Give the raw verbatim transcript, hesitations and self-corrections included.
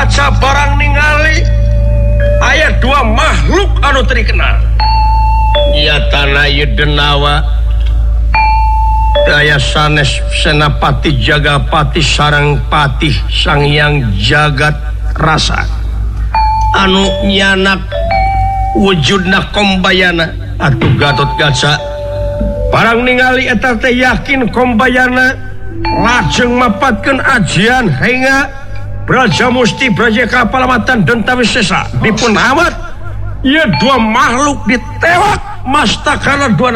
kaca barang ningali aya dua makhluk anu terkenal ieu tanah Yudenawa daya sanes Senapati Jagapati sareng Patih Sang Hyang Jagat Rasa anu nyanak wujudna kombayana atuh Gatotkaca barang ningali eta teh yakin kombayana lajeng mapatkeun ajian hingga Braja Musti Braja Kapalamatan Dentawisesa dipun amat ieu dua makhluk ditewak mastakana dua